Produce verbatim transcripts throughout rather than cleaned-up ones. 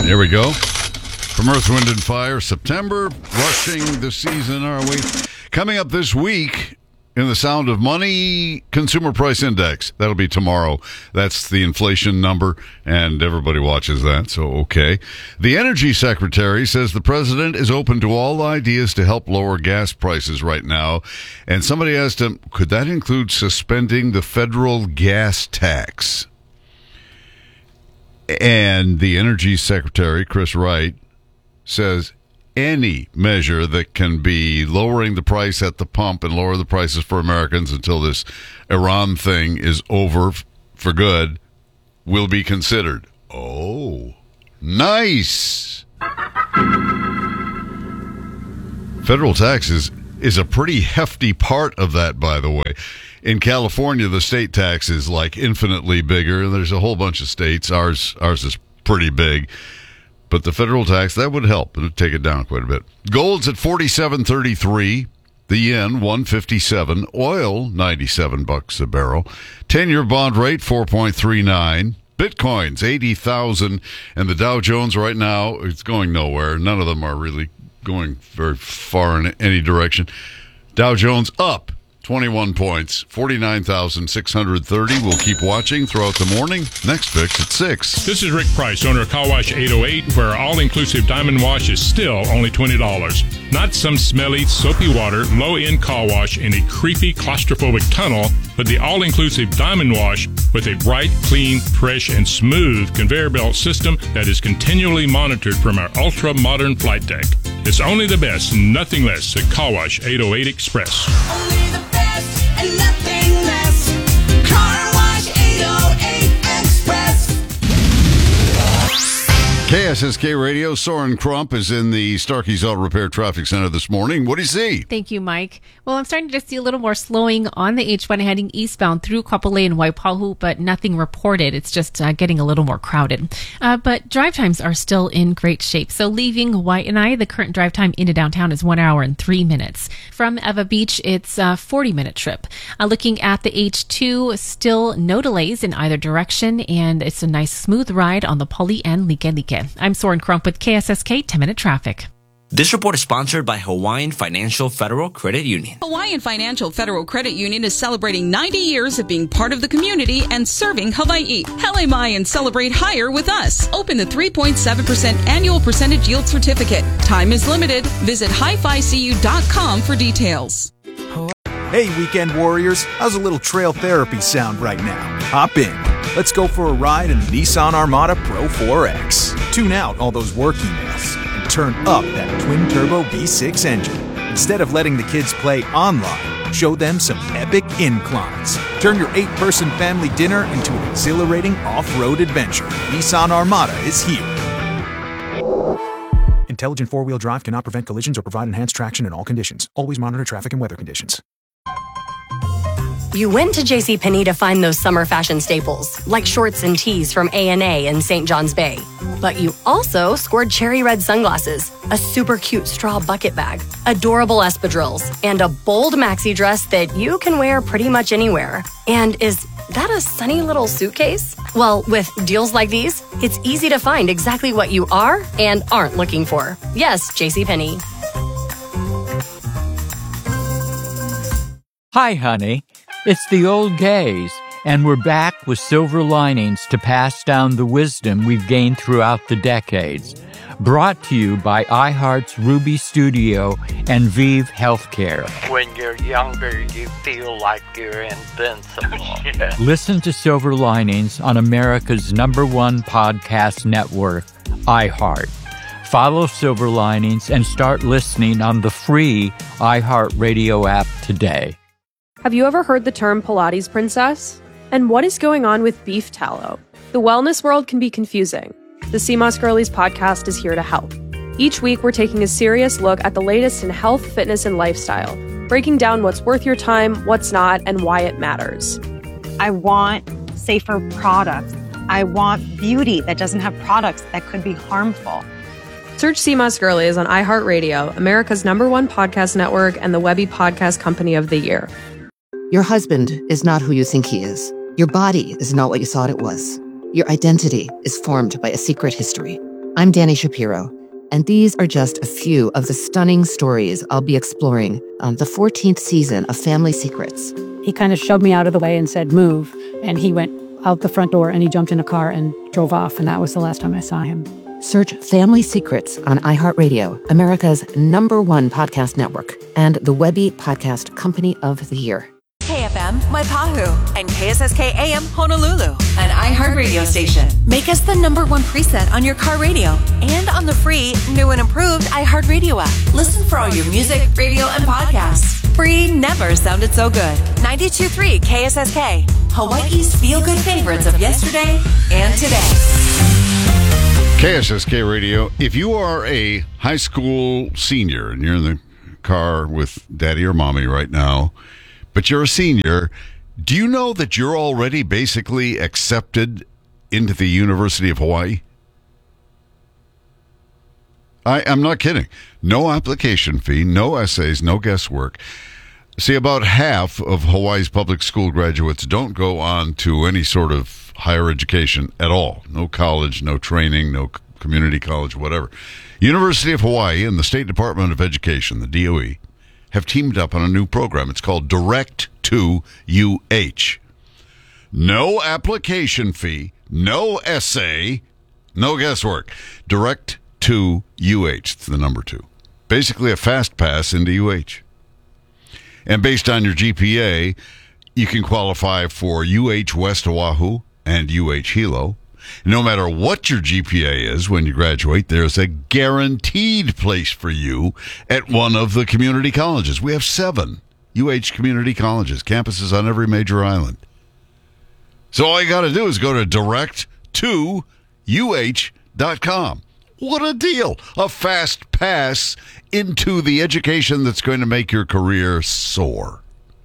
Here we go. From Earth, Wind, and Fire, September, rushing the season, are we? Coming up this week in The Sound of Money, Consumer Price Index. That'll be tomorrow. That's the inflation number, and everybody watches that, so okay. The Energy Secretary says the president is open to all ideas to help lower gas prices right now. And somebody asked him, could that include suspending the federal gas tax? And the Energy Secretary, Chris Wright, says any measure that can be lowering the price at the pump and lower the prices for Americans until this Iran thing is over f- for good will be considered. Oh, nice. Federal taxes is a pretty hefty part of that, by the way. In California, the state tax is like infinitely bigger. There's a whole bunch of states. Ours, ours is pretty big. But the federal tax, that would help. It would take it down quite a bit. Gold's at forty-seven thirty-three. The yen, one fifty-seven. Oil, ninety-seven bucks a barrel. ten-year bond rate, four point three nine. Bitcoin's eighty thousand. And the Dow Jones right now, it's going nowhere. None of them are really going very far in any direction. Dow Jones up twenty-one points, forty-nine thousand six hundred thirty. We'll keep watching throughout the morning. Next fix at six. This is Rick Price, owner of Car Wash eight oh eight, where our all-inclusive diamond wash is still only twenty dollars. Not some smelly, soapy water, low-end car wash in a creepy, claustrophobic tunnel, but the all-inclusive diamond wash with a bright, clean, fresh, and smooth conveyor belt system that is continually monitored from our ultra-modern flight deck. It's only the best, nothing less, at Car Wash eight oh eight Express. Only the best and nothing less. Car Wash eight oh eight Express. K S S K Radio, Soren Crump is in the Starkey's Auto Repair Traffic Center this morning. What do you see? Thank you, Mike. Well, I'm starting to see a little more slowing on the H one heading eastbound through Kapolei and Waipahu, but nothing reported. It's just uh, getting a little more crowded. Uh, but drive times are still in great shape. So leaving Waianae, the current drive time into downtown is one hour and three minutes. From Eva Beach, it's a forty-minute trip. Uh, looking at the H two, still no delays in either direction, and it's a nice smooth ride on the Pali and Like Like. I'm Soren Crump with K S S K ten-minute traffic. This report is sponsored by Hawaiian Financial Federal Credit Union. Hawaiian Financial Federal Credit Union is celebrating ninety years of being part of the community and serving Hawaii. Hele mai and celebrate higher with us. Open the three point seven percent annual percentage yield certificate. Time is limited. Visit hi fi c u dot com for details. Hey, weekend warriors. How's a little trail therapy sound right now? Hop in. Let's go for a ride in the Nissan Armada Pro four X. Tune out all those work emails and turn up that twin-turbo V six engine. Instead of letting the kids play online, show them some epic inclines. Turn your eight-person family dinner into an exhilarating off-road adventure. Nissan Armada is here. Intelligent four-wheel drive cannot prevent collisions or provide enhanced traction in all conditions. Always monitor traffic and weather conditions. You went to JCPenney to find those summer fashion staples, like shorts and tees from A and A in Saint John's Bay. But you also scored cherry red sunglasses, a super cute straw bucket bag, adorable espadrilles, and a bold maxi dress that you can wear pretty much anywhere. And is that a sunny little suitcase? Well, with deals like these, it's easy to find exactly what you are and aren't looking for. Yes, JCPenney. Hi, honey. It's the old gays, and we're back with silver linings to pass down the wisdom we've gained throughout the decades. Brought to you by iHeart's Ruby Studio and Vive Healthcare. When you're younger, you feel like you're invincible. Yeah. Listen to Silver Linings on America's number one podcast network, iHeart. Follow Silver Linings and start listening on the free iHeartRadio app today. Have you ever heard the term Pilates princess? And what is going on with beef tallow? The wellness world can be confusing. The C M O S Girlies podcast is here to help. Each week, we're taking a serious look at the latest in health, fitness, and lifestyle, breaking down what's worth your time, what's not, and why it matters. I want safer products. I want beauty that doesn't have products that could be harmful. Search C M O S Girlies on iHeartRadio, America's number one podcast network, and the Webby Podcast Company of the Year. Your husband is not who you think he is. Your body is not what you thought it was. Your identity is formed by a secret history. I'm Danny Shapiro, and these are just a few of the stunning stories I'll be exploring on the fourteenth season of Family Secrets. He kind of shoved me out of the way and said, move. And he went out the front door and he jumped in a car and drove off. And that was the last time I saw him. Search Family Secrets on iHeartRadio, America's number one podcast network, and the Webby Podcast Company of the Year. K F M Waipahu and K S S K A M Honolulu, an iHeartRadio station. Make us the number one preset on your car radio and on the free, new and improved iHeartRadio app. Listen for all your music, radio, and podcasts. Free never sounded so good. ninety-two point three K S S K, Hawaii's feel-good favorites of yesterday and today. K S S K Radio. If you are a high school senior and you're in the car with daddy or mommy right now, but you're a senior, do you know that you're already basically accepted into the University of Hawaii? I, I'm not kidding. No application fee, no essays, no guesswork. See, about half of Hawaii's public school graduates don't go on to any sort of higher education at all. No college, no training, no community college, whatever. University of Hawaii and the State Department of Education, the D O E, have teamed up on a new program. It's called Direct to U H. No application fee, no essay, no guesswork. Direct to U H. It's the number two. Basically a fast pass into U H. And based on your G P A, you can qualify for U H West Oahu and U H Hilo. No matter what your G P A is when you graduate, there's a guaranteed place for you at one of the community colleges. We have seven U H community colleges, campuses on every major island. So all you got to do is go to direct to U H dot com. What a deal. A fast pass into the education that's going to make your career soar.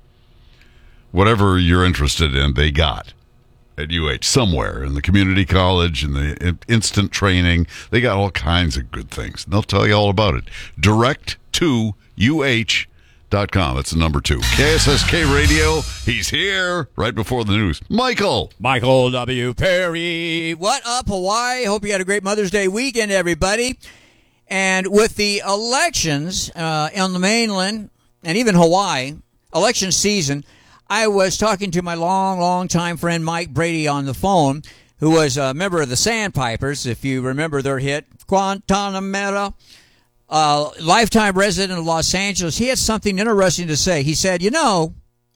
Whatever you're interested in, they got at U H somewhere in the community college and the instant training. They got all kinds of good things. They'll tell you all about it. direct to U H dot com. That's the number two. K S S K Radio. He's here right before the news. Michael. Michael W. Perry. What up, Hawaii? Hope you had a great Mother's Day weekend, everybody. And with the elections uh, on the mainland and even Hawaii, election season, I was talking to my long, long time friend Mike Brady on the phone, who was a member of the Sandpipers, if you remember their hit, Guantanamera. Uh, lifetime resident of Los Angeles. He had something interesting to say. He said, you know,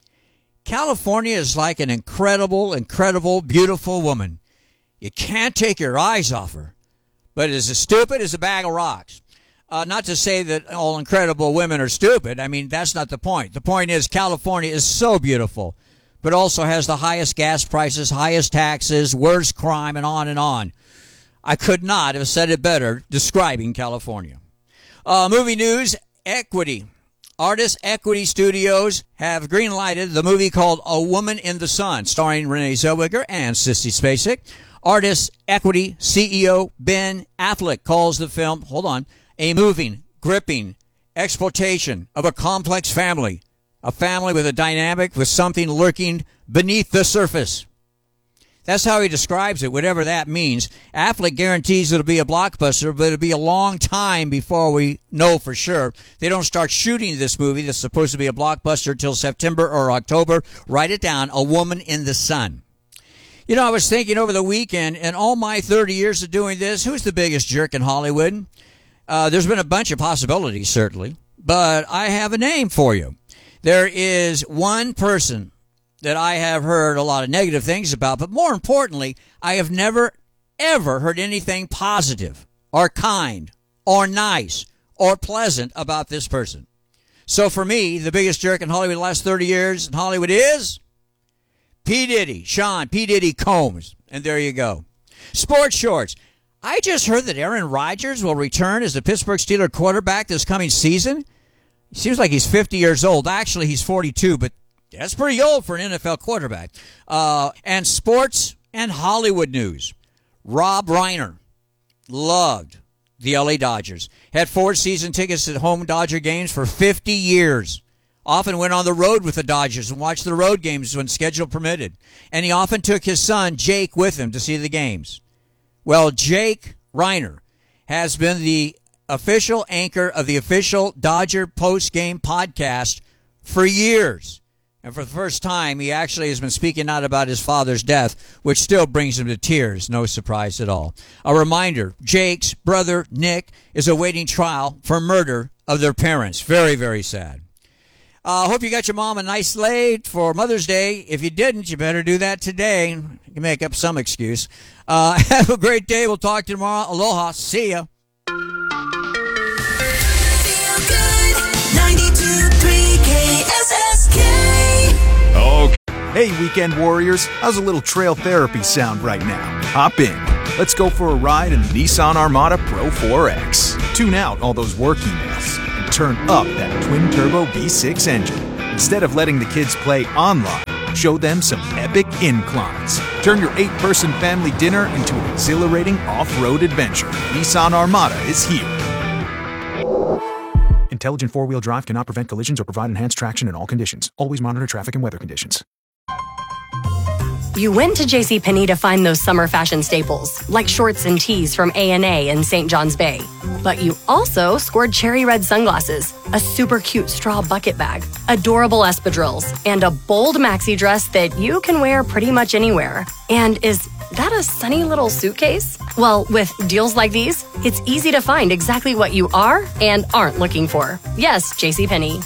California is like an incredible, incredible, beautiful woman. You can't take your eyes off her, but is as stupid as a bag of rocks. Uh, not to say that all incredible women are stupid. I mean, that's not the point. The point is California is so beautiful, but also has the highest gas prices, highest taxes, worst crime, and on and on. I could not have said it better describing California. Uh, movie news, Equity. Artist Equity Studios have green-lighted the movie called A Woman in the Sun, starring Renee Zellweger and Sissy Spacek. Artist Equity C E O Ben Affleck calls the film, hold on, a moving, gripping exploitation of a complex family. A family with a dynamic, with something lurking beneath the surface. That's how he describes it, whatever that means. Affleck guarantees it'll be a blockbuster, but it'll be a long time before we know for sure. They don't start shooting this movie that's supposed to be a blockbuster until September or October. Write it down, A Woman in the Sun. You know, I was thinking over the weekend, in all my thirty years of doing this, who's the biggest jerk in Hollywood? Uh, there's been a bunch of possibilities, certainly, but I have a name for you. There is one person that I have heard a lot of negative things about, but more importantly, I have never, ever heard anything positive or kind or nice or pleasant about this person. So for me, the biggest jerk in Hollywood the last thirty years in Hollywood is P. Diddy, Sean P. Diddy Combs. And there you go. Sports shorts. I just heard that Aaron Rodgers will return as the Pittsburgh Steelers quarterback this coming season. It seems like he's fifty years old. Actually, he's forty-two, but that's pretty old for an N F L quarterback. Uh, and sports and Hollywood news. Rob Reiner loved the L A Dodgers. Had four season tickets at home Dodger games for fifty years. Often went on the road with the Dodgers and watched the road games when schedule permitted. And he often took his son, Jake, with him to see the games. Well, Jake Reiner has been the official anchor of the official Dodger post-game podcast for years. And for the first time, he actually has been speaking out about his father's death, which still brings him to tears. No surprise at all. A reminder, Jake's brother, Nick, is awaiting trial for murder of their parents. Very, very sad. I uh, hope you got your mom a nice sleigh for Mother's Day. If you didn't, you better do that today. You can make up some excuse. Uh, have a great day. We'll talk to you tomorrow. Aloha. See ya. ninety-two point three K S S K. Okay. Hey, weekend warriors, how's a little trail therapy sound right now? Hop in. Let's go for a ride in the Nissan Armada Pro four X. Tune out all those work emails and turn up that twin-turbo V six engine. Instead of letting the kids play online, show them some epic inclines. Turn your eight-person family dinner into an exhilarating off-road adventure. Nissan Armada is here. Intelligent four-wheel drive cannot prevent collisions or provide enhanced traction in all conditions. Always monitor traffic and weather conditions. You went to JCPenney to find those summer fashion staples, like shorts and tees from A and A in Saint John's Bay. But you also scored cherry red sunglasses, a super cute straw bucket bag, adorable espadrilles, and a bold maxi dress that you can wear pretty much anywhere. And is that a sunny little suitcase? Well, with deals like these, it's easy to find exactly what you are and aren't looking for. Yes, JCPenney.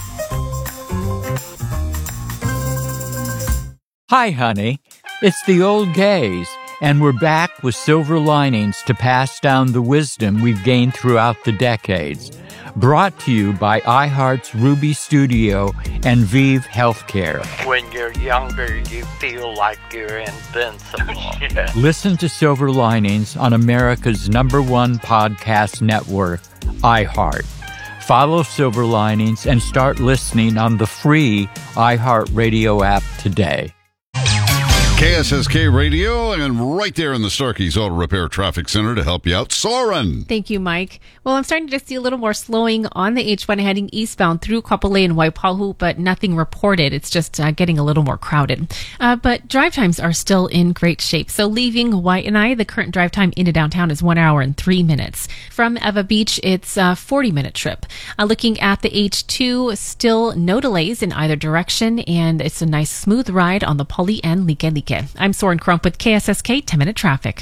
Hi, honey. It's the old gays, and we're back with silver linings to pass down the wisdom we've gained throughout the decades. Brought to you by iHeart's Ruby Studio and Vive Healthcare. When you're younger, you feel like you're invincible. Yeah. Listen to Silver Linings on America's number one podcast network, iHeart. Follow Silver Linings and start listening on the free iHeartRadio app today. K S S K Radio, and right there in the Starkey's Auto Repair Traffic Center to help you out, Soren. Thank you, Mike. Well, I'm starting to see a little more slowing on the H one heading eastbound through Kapolei and Waipahu, but nothing reported. It's just uh, getting a little more crowded. Uh, but drive times are still in great shape. So leaving Waianae, the current drive time into downtown is one hour and three minutes. From Eva Beach, it's a forty-minute trip. Uh, looking at the H two, still no delays in either direction, and it's a nice smooth ride on the Pali and Like Like. I'm Soren Crump with K S S K ten-Minute Traffic.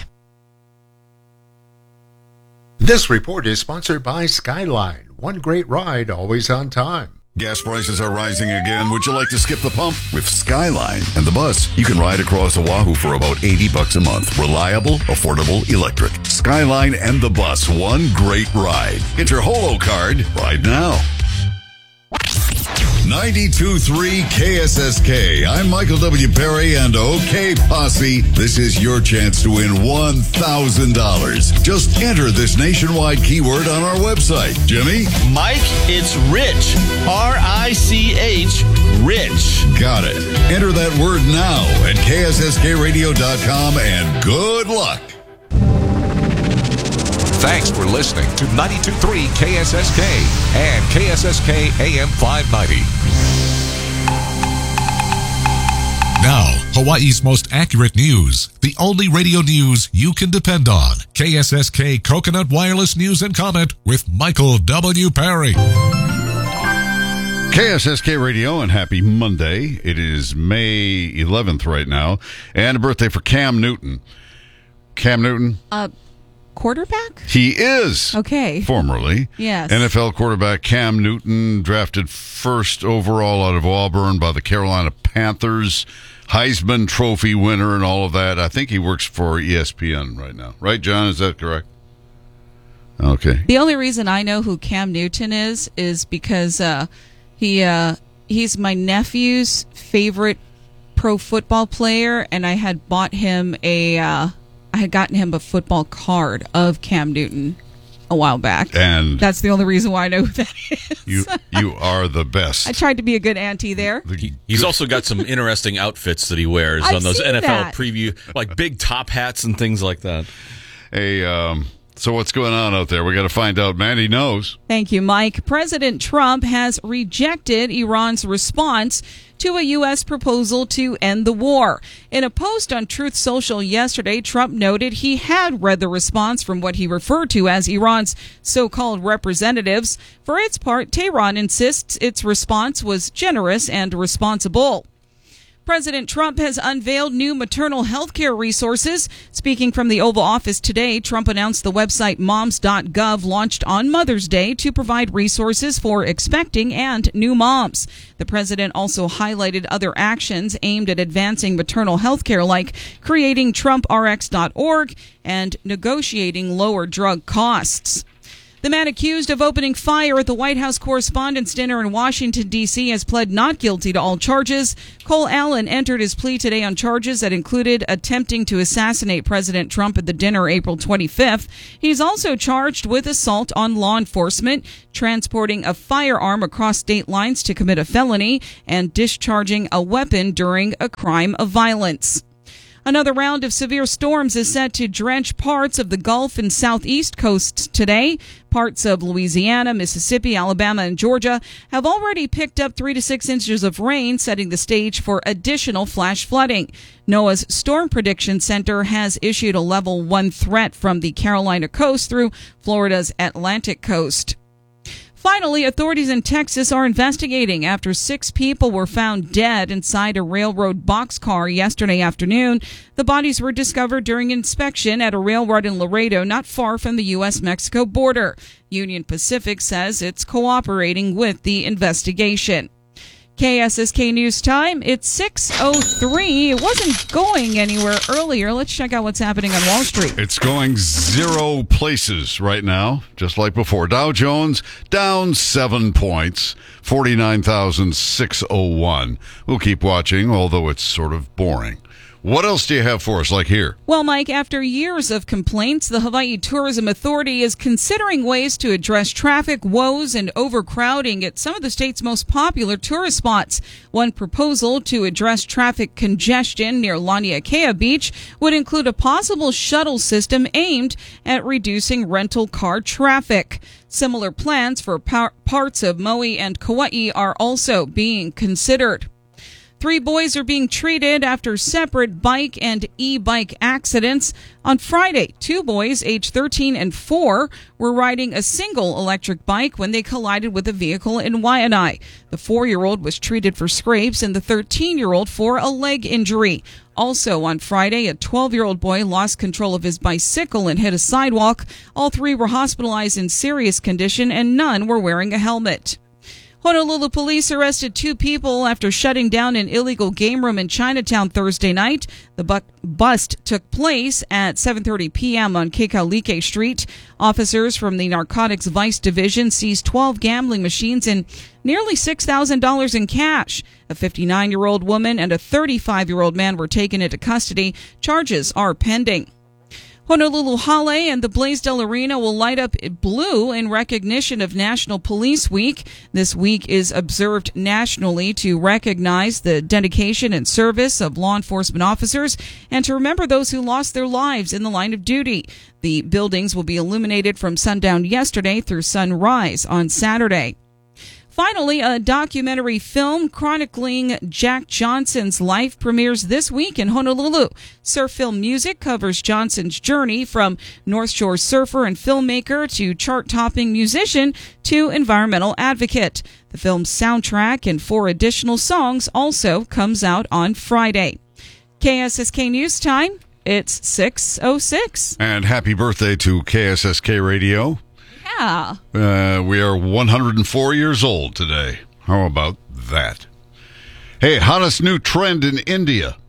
This report is sponsored by Skyline. One great ride, always on time. Gas prices are rising again. Would you like to skip the pump? With Skyline and the bus, you can ride across Oahu for about eighty bucks a month. Reliable, affordable, electric. Skyline and the bus, one great ride. Get your Holo card right now. ninety-two point three K S S K. I'm Michael W. Perry and OK Posse. This is your chance to win one thousand dollars. Just enter this nationwide keyword on our website. Jimmy? Mike, it's Rich. R I C H, Rich. Got it. Enter that word now at K S S K radio dot com and good luck. Thanks for listening to ninety-two point three K S S K and K S S K A M five ninety. Now, Hawaii's most accurate news. The only radio news you can depend on. K S S K Coconut Wireless News and Comment with Michael W. Perry. K S S K Radio, and happy Monday. It is May eleventh right now, and a birthday for Cam Newton. Cam Newton? Uh, quarterback? He is. Okay. Formerly. Yes. N F L quarterback Cam Newton, drafted first overall out of Auburn by the Carolina Panthers. Heisman Trophy winner and all of that. I think he works for E S P N right now. Right, John? Is that correct? Okay. The only reason I know who Cam Newton is is because uh, he uh, he's my nephew's favorite pro football player, and I had bought him a uh, I had gotten him a football card of Cam Newton a while back, and that's the only reason why I know who that is. You you are the best. I tried to be a good auntie there. He, he's also got some interesting outfits that he wears I've on those seen N F L that. preview, like big top hats and things like that. A um, So what's going on out there? We got to find out. Mandy knows. Thank you, Mike. President Trump has rejected Iran's response to a U S proposal to end the war. In a post on Truth Social yesterday, Trump noted he had read the response from what he referred to as Iran's so-called representatives. For its part, Tehran insists its response was generous and responsible. President Trump has unveiled new maternal health care resources. Speaking from the Oval Office today, Trump announced the website moms dot gov launched on Mother's Day to provide resources for expecting and new moms. The president also highlighted other actions aimed at advancing maternal health care, like creating Trump R X dot org and negotiating lower drug costs. The man accused of opening fire at the White House Correspondents' Dinner in Washington, D C has pled not guilty to all charges. Cole Allen entered his plea today on charges that included attempting to assassinate President Trump at the dinner April twenty-fifth. He's also charged with assault on law enforcement, transporting a firearm across state lines to commit a felony, and discharging a weapon during a crime of violence. Another round of severe storms is set to drench parts of the Gulf and southeast coasts today. Parts of Louisiana, Mississippi, Alabama, and Georgia have already picked up three to six inches of rain, setting the stage for additional flash flooding. NOAA's Storm Prediction Center has issued a level one threat from the Carolina coast through Florida's Atlantic coast. Finally, authorities in Texas are investigating after six people were found dead inside a railroad boxcar yesterday afternoon. The bodies were discovered during inspection at a railroad in Laredo, not far from the U S Mexico border. Union Pacific says it's cooperating with the investigation. K S S K News Time. It's six oh three. It wasn't going anywhere earlier. Let's check out what's happening on Wall Street. It's going zero places right now, just like before. Dow Jones down seven points, forty-nine thousand six hundred one. We'll keep watching, although it's sort of boring. What else do you have for us, like here? Well, Mike, after years of complaints, the Hawaii Tourism Authority is considering ways to address traffic woes and overcrowding at some of the state's most popular tourist spots. One proposal to address traffic congestion near Laniakea Beach would include a possible shuttle system aimed at reducing rental car traffic. Similar plans for par- parts of Maui and Kauai are also being considered. Three boys are being treated after separate bike and e-bike accidents. On Friday, two boys, aged thirteen and four, were riding a single electric bike when they collided with a vehicle in Waianae. The four-year-old was treated for scrapes and the thirteen-year-old for a leg injury. Also on Friday, a twelve-year-old boy lost control of his bicycle and hit a sidewalk. All three were hospitalized in serious condition and none were wearing a helmet. Honolulu police arrested two people after shutting down an illegal game room in Chinatown Thursday night. The bu- bust took place at seven thirty p.m. on Kekaulike Street. Officers from the Narcotics Vice Division seized twelve gambling machines and nearly six thousand dollars in cash. A fifty-nine-year-old woman and a thirty-five-year-old man were taken into custody. Charges are pending. Honolulu Hale and the Blaisdell Arena will light up blue in recognition of National Police Week. This week is observed nationally to recognize the dedication and service of law enforcement officers and to remember those who lost their lives in the line of duty. The buildings will be illuminated from sundown yesterday through sunrise on Saturday. Finally, a documentary film chronicling Jack Johnson's life premieres this week in Honolulu. Surf Film Music covers Johnson's journey from North Shore surfer and filmmaker to chart-topping musician to environmental advocate. The film's soundtrack and four additional songs also comes out on Friday. K S S K News Time. It's six oh six. And happy birthday to K S S K Radio. Yeah. Uh, we are one hundred four years old today. How about that? Hey, hottest new trend in India.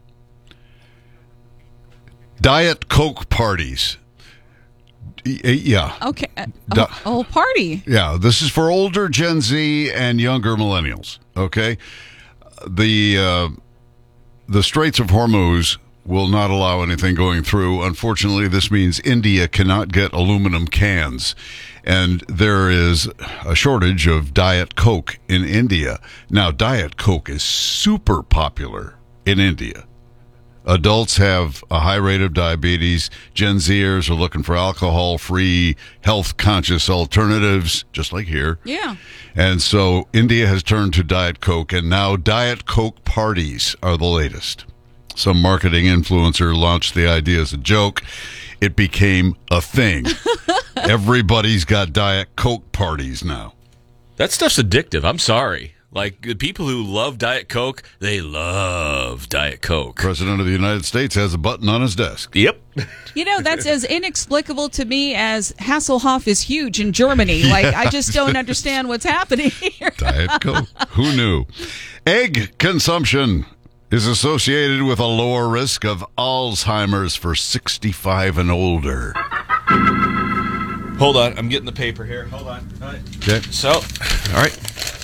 Diet Coke parties. Y- Yeah. Okay. A, Di- a whole party. Yeah, this is for older Gen Z and younger millennials, okay? The, uh, the Straits of Hormuz will not allow anything going through. Unfortunately, this means India cannot get aluminum cans. And there is a shortage of Diet Coke in India. Now, Diet Coke is super popular in India. Adults have a high rate of diabetes. Gen Zers are looking for alcohol-free, health-conscious alternatives, just like here. Yeah. And so India has turned to Diet Coke, and now Diet Coke parties are the latest. Some marketing influencer launched the idea as a joke. It became a thing. Everybody's got Diet Coke parties now. That stuff's addictive. I'm sorry. Like, the people who love Diet Coke, they love Diet Coke. President of the United States has a button on his desk. Yep. You know, that's as inexplicable to me as Hasselhoff is huge in Germany. Like, I just don't understand what's happening here. Diet Coke. Who knew? Egg consumption is associated with a lower risk of Alzheimer's for sixty-five and older. Hold on. I'm getting the paper here. Hold on. All right. Okay. So, all right.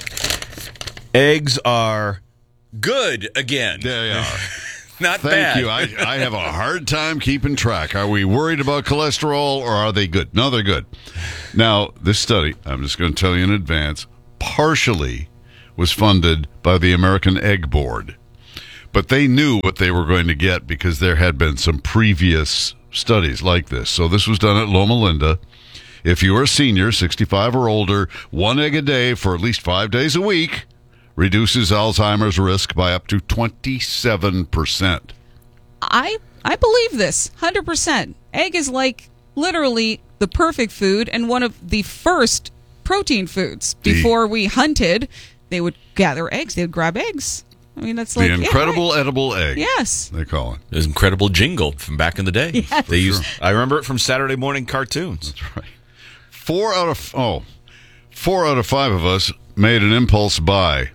Eggs are good again. They are. Not Thank bad. you. I, I have a hard time keeping track. Are we worried about cholesterol or are they good? No, they're good. Now, this study, I'm just going to tell you in advance, partially was funded by the American Egg Board. But they knew what they were going to get because there had been some previous studies like this. So this was done at Loma Linda. If you are a senior, sixty-five or older, one egg a day for at least five days a week reduces Alzheimer's risk by up to twenty-seven percent. I I believe this one hundred percent. Egg is like literally the perfect food and one of the first protein foods. Before we hunted, they would gather eggs. They would grab eggs. I mean, that's like the incredible yeah, right. edible egg. Yes, they call it. It was incredible jingle from back in the day. Yes. They used. I remember it from Saturday morning cartoons. That's right. Four out of oh, four out of five of us made an impulse buy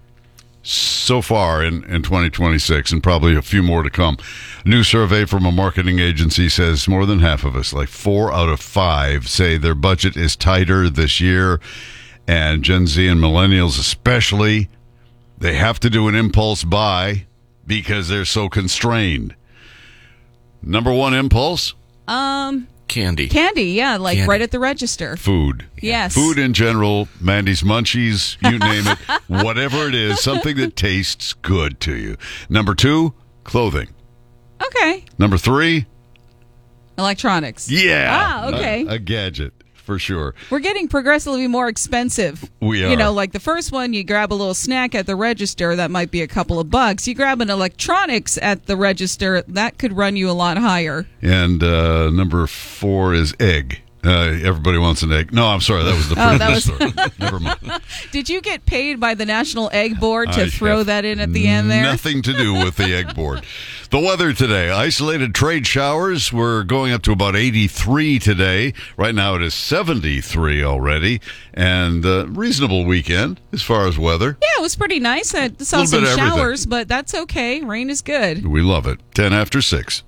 so far in, in twenty twenty-six, and probably a few more to come. A new survey from a marketing agency says more than half of us, like four out of five, say their budget is tighter this year. And Gen Z and millennials especially, they have to do an impulse buy because they're so constrained. Number one impulse? Um, candy. Candy, yeah, like Candy. right at the register. Food. Yes. Food in general, Mandy's Munchies, you name it, whatever it is, something that tastes good to you. Number two, clothing. Okay. Number three, electronics. yeah. Ah, okay. A, a gadget, for sure. We're getting progressively more expensive. We are. You know, like the first one, you grab a little snack at the register, that might be a couple of bucks. You grab an electronics at the register, that could run you a lot higher. And uh, number four is egg. Uh, everybody wants an egg. No, I'm sorry. That was the Oh, that previous was- story. Never mind. Did you get paid by the National Egg Board to I throw have that in at the end there? Nothing to do with the egg board. The weather today, isolated trade showers. We're going up to about eighty-three today. Right now it is seventy-three already. And uh, reasonable weekend as far as weather. Yeah, it was pretty nice. I saw Little some bit of everything. showers, but that's okay. Rain is good. We love it. ten after six.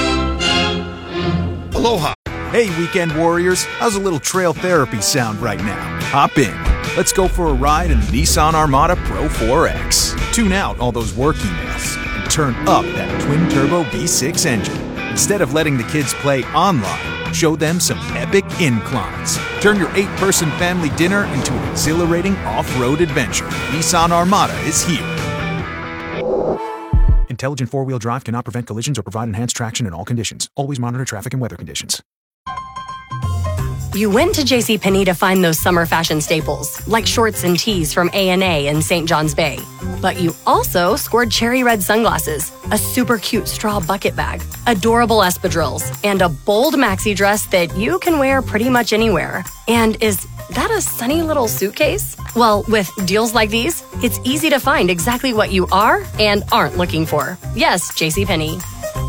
Aloha. Hey, weekend warriors. How's a little trail therapy sound right now? Hop in. Let's go for a ride in the Nissan Armada Pro four X. Tune out all those work emails and turn up that twin-turbo V six engine. Instead of letting the kids play online, show them some epic inclines. Turn your eight-person family dinner into an exhilarating off-road adventure. Nissan Armada is here. Intelligent four-wheel drive cannot prevent collisions or provide enhanced traction in all conditions. Always monitor traffic and weather conditions. You went to JCPenney to find those summer fashion staples, like shorts and tees from A and A in Saint John's Bay. But you also scored cherry red sunglasses, a super cute straw bucket bag, adorable espadrilles, and a bold maxi dress that you can wear pretty much anywhere. And is that a sunny little suitcase? Well, with deals like these, it's easy to find exactly what you are and aren't looking for. Yes, JCPenney.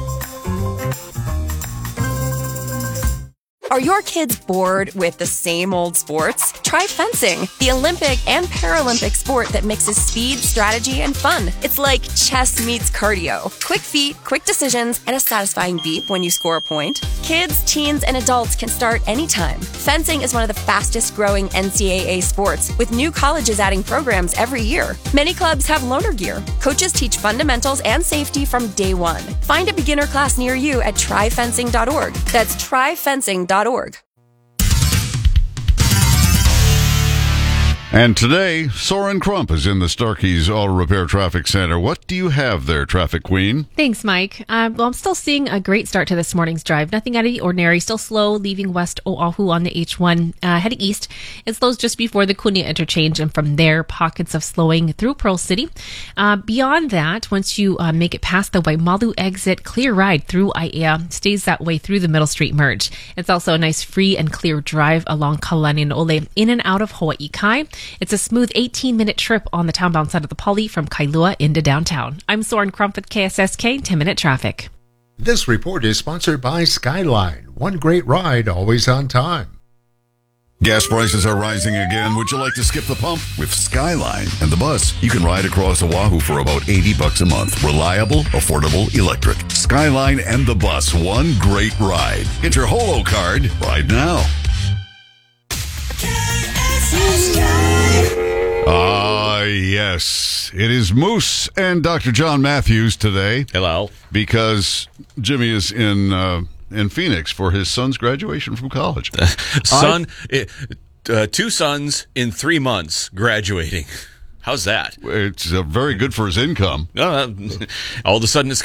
Are your kids bored with the same old sports? Try fencing, the Olympic and Paralympic sport that mixes speed, strategy, and fun. It's like chess meets cardio. Quick feet, quick decisions, and a satisfying beep when you score a point. Kids, teens, and adults can start anytime. Fencing is one of the fastest growing N C double A sports, with new colleges adding programs every year. Many clubs have loaner gear. Coaches teach fundamentals and safety from day one. Find a beginner class near you at try fencing dot org. That's try fencing dot org. And today, Soren Crump is in the Starkey's Auto Repair Traffic Center. What do you have there, Traffic Queen? Thanks, Mike. Um, well, I'm still seeing a great start to this morning's drive. Nothing out of the ordinary. Still slow, leaving West Oahu on the H one. Uh, heading east, it slows just before the Kunia interchange, and from there, pockets of slowing through Pearl City. Uh, beyond that, once you uh, make it past the Waimalu exit, clear ride through Aiea. Stays that way through the Middle Street merge. It's also a nice free and clear drive along Kalani and Ole, in and out of Hawaii Kai. It's a smooth eighteen-minute trip on the townbound side of the Pali from Kailua into downtown. I'm Soren Crump with K S S K ten-minute traffic. This report is sponsored by Skyline. One great ride, always on time. Gas prices are rising again. Would you like to skip the pump? With Skyline and the bus, you can ride across Oahu for about eighty bucks a month. Reliable, affordable, electric. Skyline and the bus. One great ride. Get your Holo card right now. Ah, uh, yes. It is Moose and Doctor John Matthews today. Hello. Because Jimmy is in uh, in Phoenix for his son's graduation from college. Son, it, uh, two sons in three months graduating. How's that? It's uh, very good for his income. Uh, all of a sudden, it's